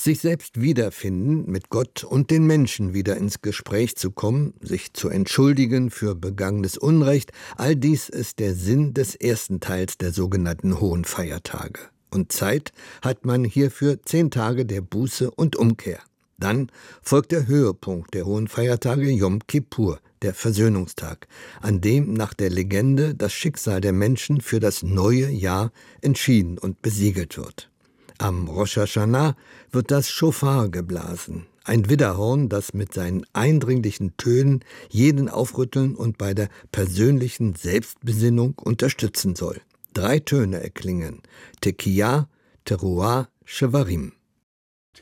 Sich selbst wiederfinden, mit Gott und den Menschen wieder ins Gespräch zu kommen, sich zu entschuldigen für begangenes Unrecht, all dies ist der Sinn des ersten Teils der sogenannten Hohen Feiertage. Und Zeit hat man hierfür 10 Tage der Buße und Umkehr. Dann folgt der Höhepunkt der Hohen Feiertage, Jom Kippur, der Versöhnungstag, an dem nach der Legende das Schicksal der Menschen für das neue Jahr entschieden und besiegelt wird. Am Rosh Hashanah wird das Schofar geblasen, ein Widderhorn, das mit seinen eindringlichen Tönen jeden aufrütteln und bei der persönlichen Selbstbesinnung unterstützen soll. 3 Töne erklingen: Tekiah, Teruah, Shevarim.